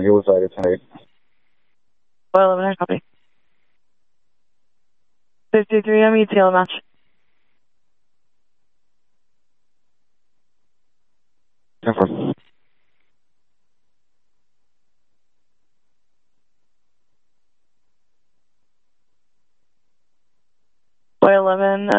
Hillside at 10-8. Well, 11, I copy. 53, I'm ETL match. Confirm. Boy 11,